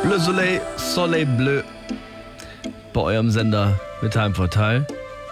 Bleu Soleil, Soleil Bleu. Bei eurem Sender mit Heimvorteil.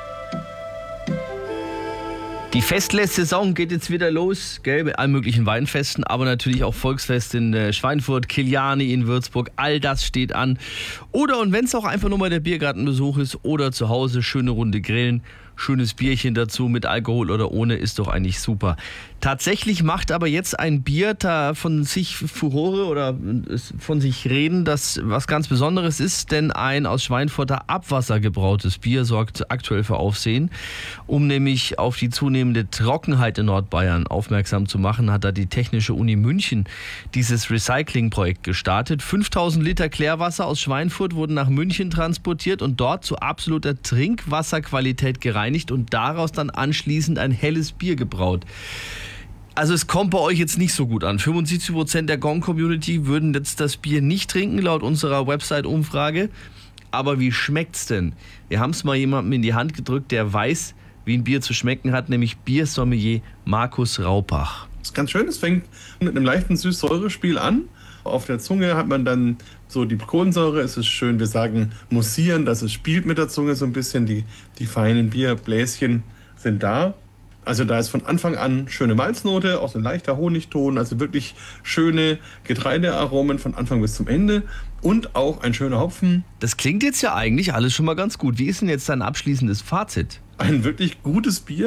Die Festlessaison geht jetzt wieder los, gell, mit allen möglichen Weinfesten, aber natürlich auch Volksfest in Schweinfurt, Kiliani in Würzburg, all das steht an. Oder und wenn es auch einfach nur mal der Biergartenbesuch ist oder zu Hause schöne Runde grillen, schönes Bierchen dazu mit Alkohol oder ohne, ist doch eigentlich super. Tatsächlich macht aber jetzt ein Bier da von sich Furore oder von sich reden, das was ganz Besonderes ist, denn ein aus Schweinfurter Abwasser gebrautes Bier sorgt aktuell für Aufsehen. Um nämlich auf die zunehmende Trockenheit in Nordbayern aufmerksam zu machen, hat da die Technische Uni München dieses Recyclingprojekt gestartet. 5000 Liter Klärwasser aus Schweinfurt wurden nach München transportiert und dort zu absoluter Trinkwasserqualität gereinigt und daraus dann anschließend ein helles Bier gebraut. Also es kommt bei euch jetzt nicht so gut an. 75% der Gong-Community würden jetzt das Bier nicht trinken, laut unserer Website-Umfrage. Aber wie schmeckt's denn? Wir haben es mal jemandem in die Hand gedrückt, der weiß, wie ein Bier zu schmecken hat, nämlich Biersommelier Markus Raupach. Das ist ganz schön, es fängt mit einem leichten Süß-Säure-Spiel an. Auf der Zunge hat man dann so die Kohlensäure, es ist schön, wir sagen mussieren, dass es spielt mit der Zunge so ein bisschen, die feinen Bierbläschen sind da. Also da ist von Anfang an schöne Malznote, auch so ein leichter Honigton, also wirklich schöne Getreidearomen von Anfang bis zum Ende und auch ein schöner Hopfen. Das klingt jetzt ja eigentlich alles schon mal ganz gut. Wie ist denn jetzt dein abschließendes Fazit? Ein wirklich gutes Bier.